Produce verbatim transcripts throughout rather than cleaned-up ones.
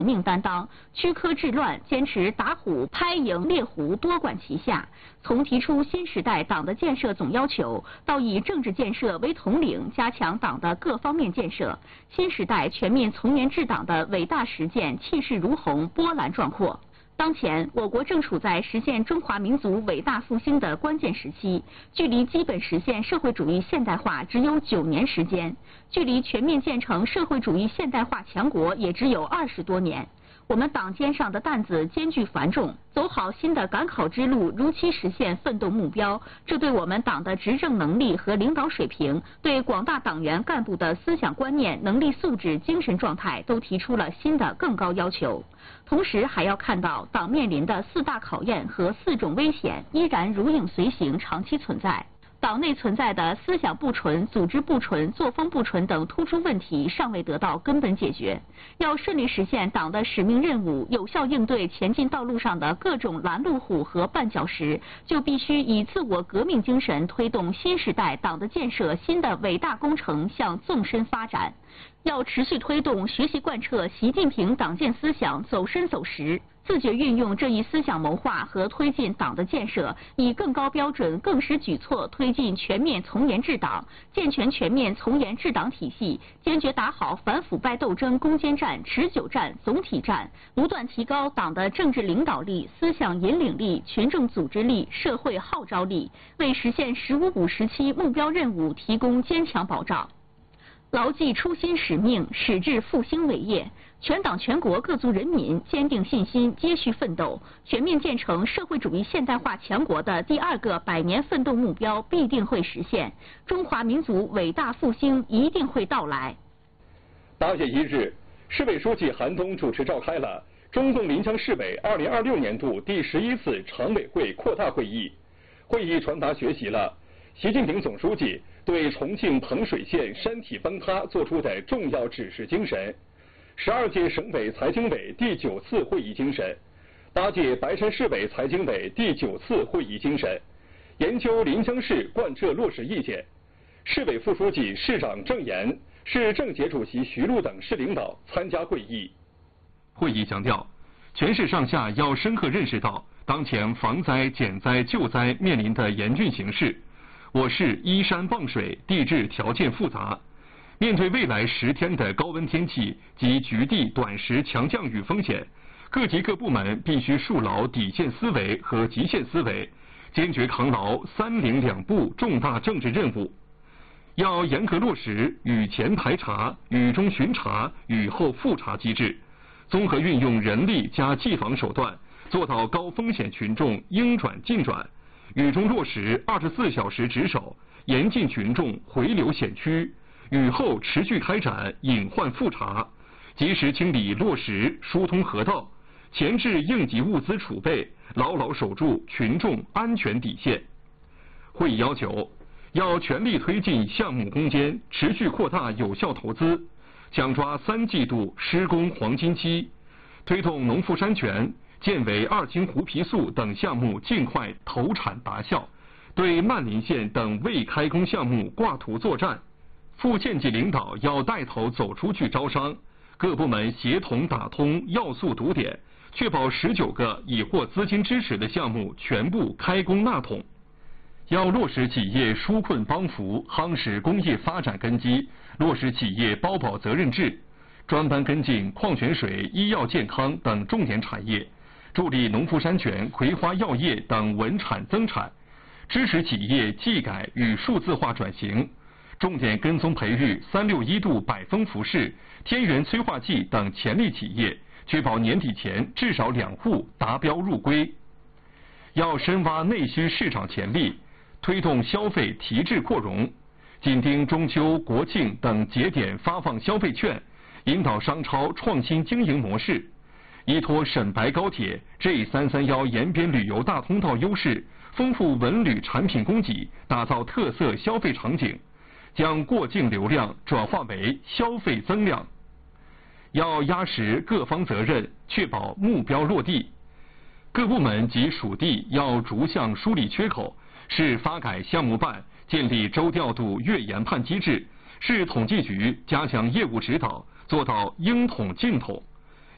命担当，驱科治乱，坚持打虎、拍蝇、猎狐多管齐下。从提出新时代党的建设总要求，到以政治建设为统领，加强党的各方面建设，新时代全面从严治党的伟大实践气势如虹，波澜壮阔。当前，我国正处在实现中华民族伟大复兴的关键时期，距离基本实现社会主义现代化只有九年时间，距离全面建成社会主义现代化强国也只有二十多年。我们党肩上的担子艰巨繁重，走好新的赶考之路，如期实现奋斗目标，这对我们党的执政能力和领导水平，对广大党员干部的思想观念、能力素质、精神状态，都提出了新的更高要求。同时，还要看到党面临的四大考验和四种危险依然如影随形，长期存在。党内存在的思想不纯、组织不纯、作风不纯等突出问题尚未得到根本解决。要顺利实现党的使命任务，有效应对前进道路上的各种拦路虎和绊脚石，就必须以自我革命精神推动新时代党的建设新的伟大工程向纵深发展。要持续推动学习贯彻习近平党建思想走深走实，自觉运用这一思想谋划和推进党的建设，以更高标准、更实举措推进全面从严治党，健全全面从严治党体系，坚决打好反腐败斗争攻坚战、持久战、总体战，不断提高党的政治领导力、思想引领力、群众组织力、社会号召力，为实现“十五五”时期目标任务提供坚强保障。牢记初心使命，矢志复兴伟业，全党全国各族人民坚定信心，接续奋斗，全面建成社会主义现代化强国的第二个百年奋斗目标必定会实现，中华民族伟大复兴一定会到来。 八月一日，市委书记韩东主持召开了中共临江市委二零二六年度第十一次常委会扩大会议。会议传达学习了习近平总书记对重庆彭水县山体崩塌作出的重要指示精神，十二届省委财经委第九次会议精神，八届白山市委财经委第九次会议精神，研究临江市贯彻落实意见。市委副书记、市长郑岩、市政协主席徐璐等市领导参加会议。 会议强调，全市上下要深刻认识到当前防灾、减灾、救灾面临的严峻形势。我市依山傍水，地质条件复杂，面对未来十天的高温天气及局地短时强降雨风险，各级各部门必须树牢底线思维和极限思维，坚决扛牢三零两不重大政治任务。要严格落实雨前排查、雨中巡查、雨后复查机制，综合运用人力加技防手段，做到高风险群众应转尽转。雨中落实二十四小时值守，严禁群众回流险区；雨后持续开展隐患复查，及时清理落石疏通河道，前置应急物资储备，牢牢守住群众安全底线。会议要求，要全力推进项目攻坚，持续扩大有效投资，抢抓三季度施工黄金期，推动农副山泉、建委二氢胡皮素等项目尽快投产达效，对曼林县等未开工项目挂图作战。副县级领导要带头走出去招商，各部门协同打通要素堵点，确保十九个已获资金支持的项目全部开工纳桶。要落实企业纾困帮扶，夯实工业发展根基，落实企业包保责任制，专班跟进矿泉水、医药健康等重点产业，助力农副山泉、葵花药业等稳产增产，支持企业技改与数字化转型，重点跟踪培育三六一度百分服饰、天元催化剂等潜力企业，确保年底前至少两户达标入规。要深挖内需市场潜力，推动消费提质扩容，紧盯中秋、国庆等节点发放消费券，引导商超创新经营模式。依托沈白高铁 G 三三一沿边旅游大通道优势，丰富文旅产品供给，打造特色消费场景，将过境流量转化为消费增量。要压实各方责任，确保目标落地。各部门及属地要逐项梳理缺口，市发改项目办建立周调度月研判机制，市统计局加强业务指导，做到应统尽统。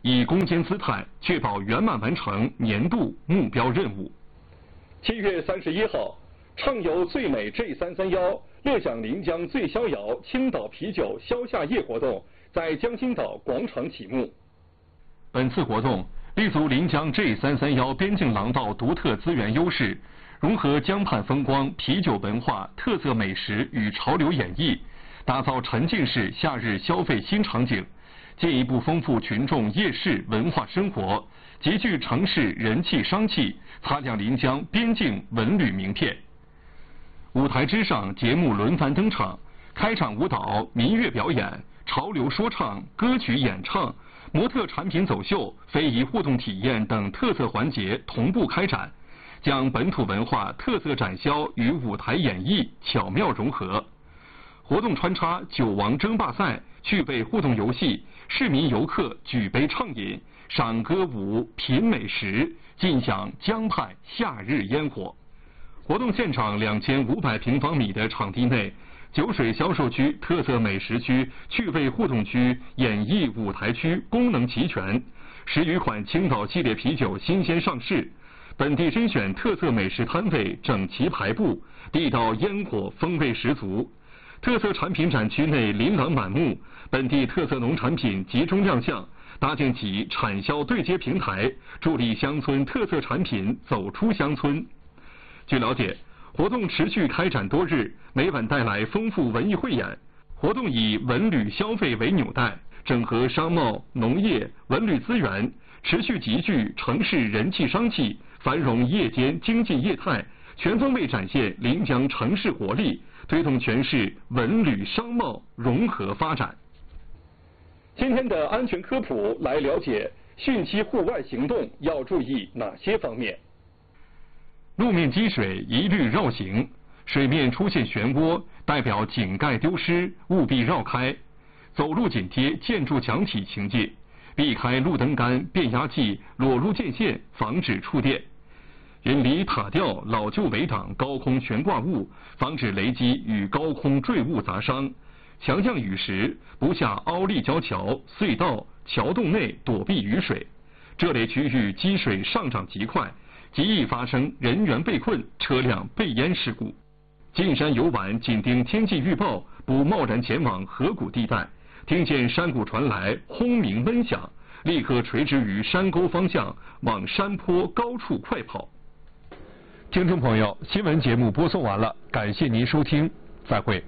以攻坚姿态确保圆满完成年度目标任务。 七月三十一号，畅游最美 G 三三一，乐享临江最逍遥青岛啤酒消夏夜活动在江心岛广场启幕。 本次活动立足临江 G 三三一边境廊道独特资源优势，融合江畔风光、啤酒文化、特色美食与潮流演绎，打造沉浸式夏日消费新场景，进一步丰富群众夜市文化生活，极具城市人气商气，擦亮临江边境文旅名片。舞台之上，节目轮番登场，开场舞蹈、民乐表演、潮流说唱、歌曲演唱、模特产品走秀、非遗互动体验等特色环节同步开展，将本土文化特色展销与舞台演绎巧妙融合。活动穿插酒王争霸赛、趣味互动游戏，市民游客举杯畅饮，赏歌舞、品美食，尽享江畔夏日烟火。活动现场两千五百平方米的场地内，酒水销售区、特色美食区、趣味互动区、演艺舞台区功能齐全，十余款青岛系列啤酒新鲜上市，本地甄选特色美食摊位整齐排布，地道烟火风味十足。特色产品展区内琳琅满目，本地特色农产品集中亮相，搭建起产销对接平台，助力乡村特色产品走出乡村。据了解，活动持续开展多日，每晚带来丰富文艺汇演。活动以文旅消费为纽带，整合商贸、农业、文旅资源，持续集聚城市人气商气，繁荣夜间经济业态，全方位展现临江城市活力，推动全市文旅商贸融合发展。 今天的安全科普来了解汛期户外行动要注意哪些方面。 路面积水一律绕行，水面出现漩涡，代表井盖丢失，务必绕开。走路紧贴建筑墙体行进，避开路灯杆、变压器、裸露电线，防止触电。远离塔吊、老旧围挡、高空悬挂物，防止雷击与高空坠物砸伤。强降雨时，不下凹立交桥、隧道、桥洞内躲避雨水，这类区域积水上涨极快，极易发生人员被困、车辆被淹事故。进山游玩紧盯天气预报，不贸然前往河谷地带。听见山谷传来轰鸣闷响，立刻垂直于山沟方向往山坡高处快跑。听众朋友，新闻节目播送完了，感谢您收听，再会。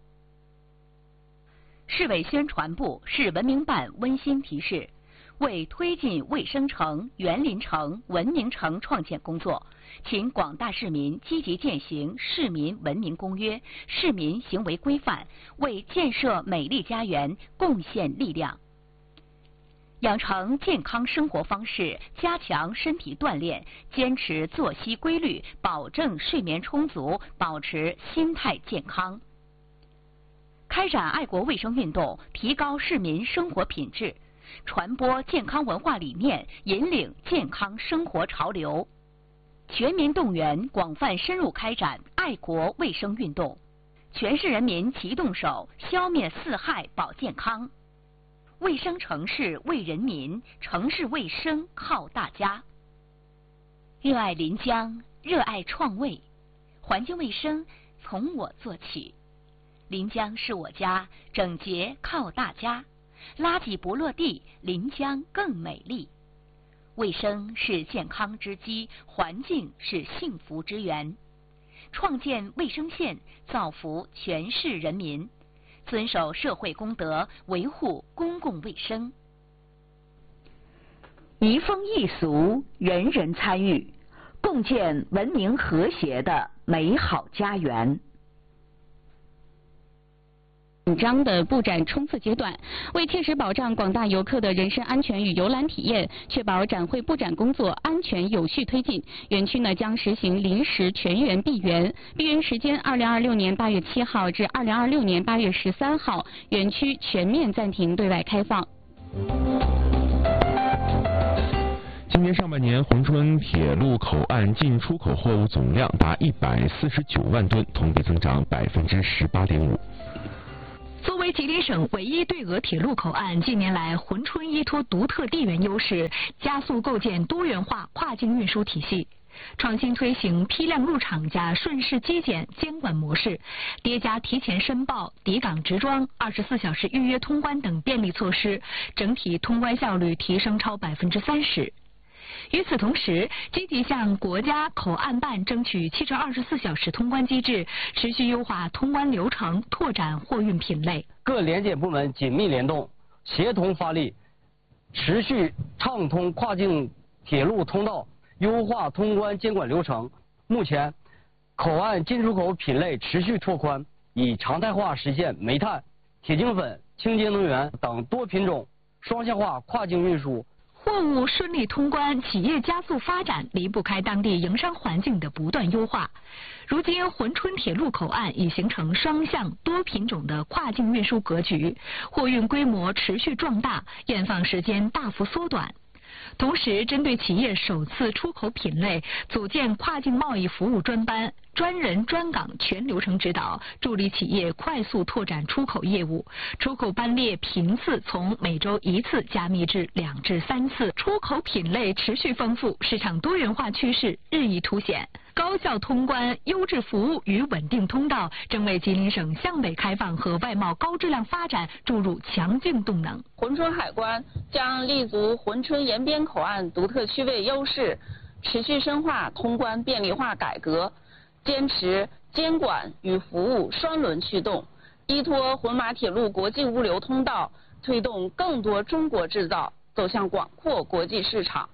市委宣传部、市文明办温馨提示：为推进卫生城、园林城、文明城创建工作，请广大市民积极践行《市民文明公约》、市民行为规范，为建设美丽家园贡献力量。养成健康生活方式，加强身体锻炼，坚持作息规律，保证睡眠充足，保持心态健康。开展爱国卫生运动，提高市民生活品质，传播健康文化理念，引领健康生活潮流。全民动员，广泛深入开展爱国卫生运动，全市人民齐动手，消灭四害保健康。卫生城市为人民，城市卫生靠大家。热爱临江，热爱创卫，环境卫生从我做起。临江是我家，整洁靠大家。垃圾不落地，临江更美丽。卫生是健康之基，环境是幸福之源。创建卫生县，造福全市人民，遵守社会公德，维护公共卫生。 移风易俗，人人参与，共建文明和谐的美好家园。 紧张的布展冲刺阶段，为切实保障广大游客的人身安全与游览体验，确保展会布展工作安全有序推进，园区呢将实行临时全员闭园。闭园时间：二零二六年八月七号至二零二六年八月十三号，园区全面暂停对外开放。 今年上半年，宏春铁路口岸进出口货物总量达一百四十九万吨，同比增长百分之十八点五。 作为作为吉林省唯一对俄铁路口岸，近年来珲春依托独特地缘优势，加速构建多元化跨境运输体系，创新推行批量入场加顺势基检监管模式，叠加提前申报、抵港直装、二十四小时预约通关等便利措施，整体通关效率提升超百分之三十。与此同时，积极向国家口岸办争取汽车二十四小时通关机制，持续优化通关流程，拓展货运品类。 各联检部门紧密联动，协同发力，持续畅通跨境铁路通道，优化通关监管流程。目前，口岸进出口品类持续拓宽，以常态化实现煤炭、铁精粉、清洁能源等多品种双向化跨境运输。 货物顺利通关，企业加速发展，离不开当地营商环境的不断优化。如今，珲春铁路口岸已形成双向多品种的跨境运输格局，货运规模持续壮大，验放时间大幅缩短。同时，针对企业首次出口品类，组建跨境贸易服务专班，专人专岗全流程指导，助力企业快速拓展出口业务。出口班列频次从每周一次加密至两至三次，出口品类持续丰富，市场多元化趋势日益凸显。高效通关、优质服务与稳定通道，正为吉林省向北开放和外贸高质量发展注入强劲动能。 珲春海关将立足珲春延边口岸独特区位优势，持续深化通关便利化改革，坚持监管与服务双轮驱动，依托珲马铁路国际物流通道，推动更多中国制造走向广阔国际市场。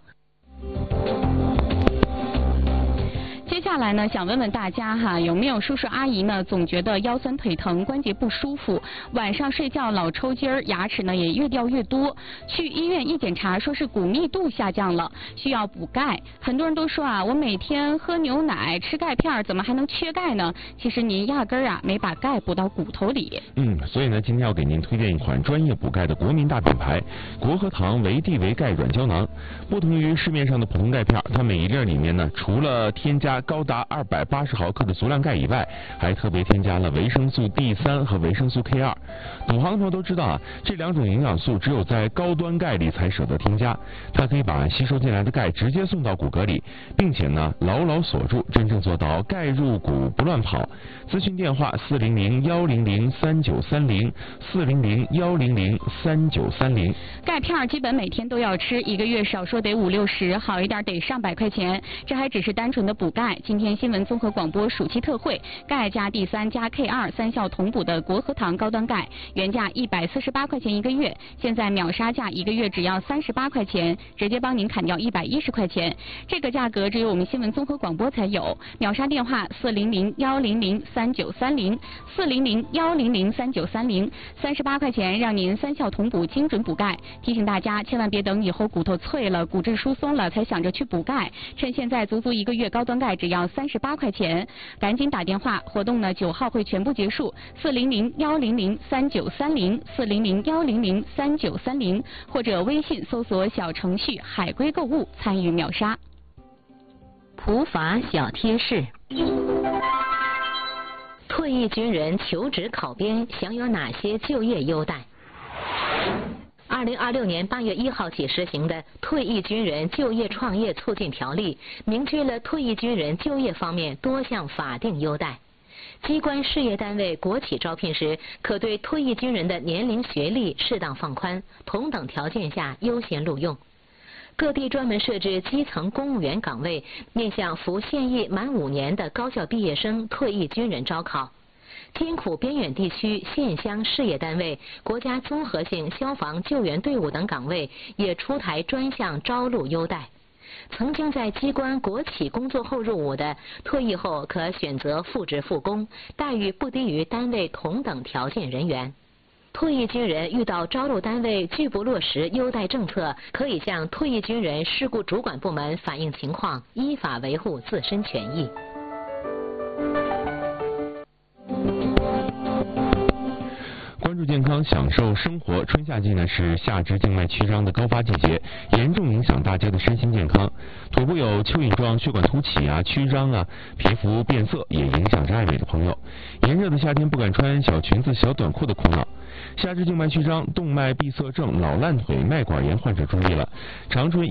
接下来呢，想问问大家哈，有没有叔叔阿姨呢，总觉得腰酸腿疼、关节不舒服，晚上睡觉老抽筋儿，牙齿呢也越掉越多，去医院一检查，说是骨密度下降了，需要补钙。很多人都说啊，我每天喝牛奶、吃钙片，怎么还能缺钙呢？其实您压根儿啊没把钙补到骨头里。 嗯，所以呢，今天要给您推荐一款专业补钙的国民大品牌——国和堂维 D 维钙软胶囊。不同于市面上的普通钙片，它每一粒里面呢，除了添加高达二百八十毫克的足量钙以外，还特别添加了维生素 D 三 和维生素 K 二。懂行的朋友都知道啊，这两种营养素只有在高端钙里才舍得添加，它可以把吸收进来的钙直接送到骨骼里，并且呢牢牢锁住，真正做到钙入骨不乱跑。咨询电话四零零幺零零三九三零四零零幺零零三九三零。 钙片基本每天都要吃，一个月少说得五六十，好一点得上百块钱。这还只是单纯的补钙。今天新闻综合广播暑期特惠，钙加 D 三 加 K 二三效同补的国和堂高端钙，原价一百四十八块钱一个月，现在秒杀价一个月只要三十八块钱，直接帮您砍掉一百一十块钱。这个价格只有我们新闻综合广播才有，秒杀电话四零零幺零零三九三零四零零幺零零三九三零，三十八块钱让您三效同补，精准补钙。提醒大家千万别等以后骨头脆了、骨质疏松了才想着去补钙，趁现在足足一个月高端钙只要三十八块钱，赶紧打电话。活动呢九号会全部结束，四零零幺零零三九三零四零零幺零零三九三零，或者微信搜索小程序海龟购物参与秒杀。 普法小贴士：退役军人求职考编享有哪些就业优待？二零二六年八月一号起实行的《退役军人就业创业促进条例》明确了退役军人就业方面多项法定优待。机关事业单位、国企招聘时，可对退役军人的年龄、学历适当放宽，同等条件下优先录用。各地专门设置基层公务员岗位，面向服现役满五年的高校毕业生、退役军人招考。艰苦边远地区县乡事业单位、国家综合性消防救援队伍等岗位也出台专项招录优待。曾经在机关国企工作后入伍的，退役后可选择复职复工，待遇不低于单位同等条件人员。退役军人遇到招录单位拒不落实优待政策，可以向退役军人事故主管部门反映情况，依法维护自身权益。 关注健康，享受生活。春夏季呢是下肢静脉曲张的高发季节，严重影响大家的身心健康。腿部有蚯蚓状血管凸起啊、曲张啊，皮肤变色，也影响着爱美的朋友。炎热的夏天不敢穿小裙子、小短裤的苦恼。 下肢静脉曲张、动脉闭塞症、脑烂腿、脉管炎患者注意了，长春